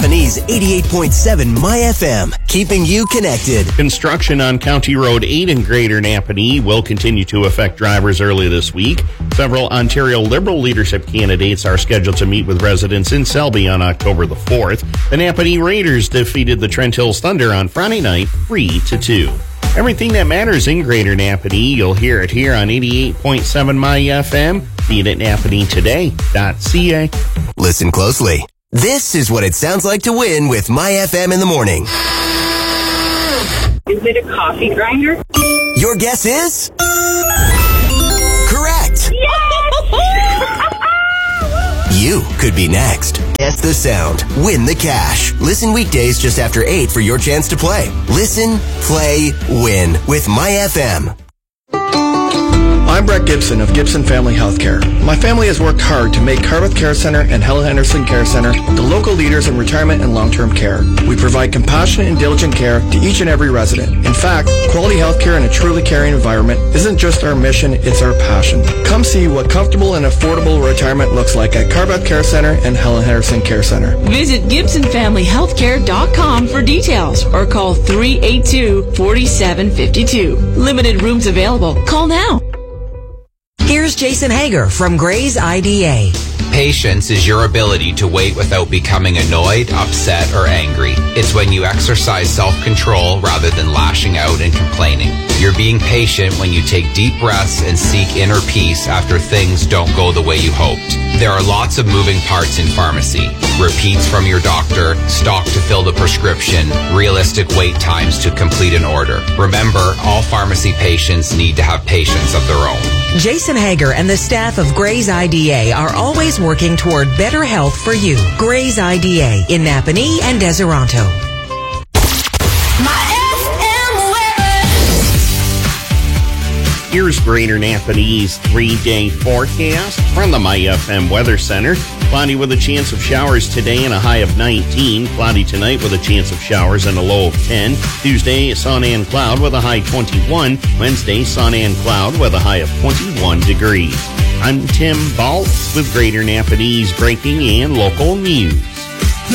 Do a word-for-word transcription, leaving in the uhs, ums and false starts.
Napanese eighty-eight point seven My F M, keeping you connected. Construction on County Road eight in Greater Napanee will continue to affect drivers early this week. Several Ontario Liberal leadership candidates are scheduled to meet with residents in Selby on October the fourth. The Napanee Raiders defeated the Trent Hills Thunder on Friday night three to two. Everything that matters in Greater Napanee, you'll hear it here on eighty-eight point seven My F M. See it at napanee today dot c a. Listen closely. This is what it sounds like to win with My F M in the morning. Is it a coffee grinder? Your guess is? Correct. You could be next. Guess the sound. Win the cash. Listen weekdays just after eight for your chance to play. Listen, play, win with My F M. I'm Brett Gibson of Gibson Family Healthcare. My family has worked hard to make Cardiff Care Centre and Helen Henderson Care Centre the local leaders in retirement and long-term care. We provide compassionate and diligent care to each and every resident. In fact, quality healthcare in a truly caring environment isn't just our mission, it's our passion. Come see what comfortable and affordable retirement looks like at Cardiff Care Centre and Helen Henderson Care Centre. Visit gibson family healthcare dot com for details or call three eight two, four seven five two. Limited rooms available. Call now. Here's Jason Hager from Gray's I D A. Patience is your ability to wait without becoming annoyed, upset, or angry. It's when you exercise self-control rather than lashing out and complaining. You're being patient when you take deep breaths and seek inner peace after things don't go the way you hoped. There are lots of moving parts in pharmacy. Repeats from your doctor, stock to fill the prescription, realistic wait times to complete an order. Remember, all pharmacy patients need to have patience of their own. Jason Hager and the staff of Gray's I D A are always working toward better health for you. Gray's I D A in Napanee and Deseronto. Here's Greater Napanee's three-day forecast from the My F M Weather Center. Cloudy with a chance of showers today and a high of nineteen. Cloudy tonight with a chance of showers and a low of ten. Tuesday, sun and cloud with a high twenty-one. Wednesday, sun and cloud with a high of twenty-one degrees. I'm Tim Baltz with Greater Napanee's breaking and local news.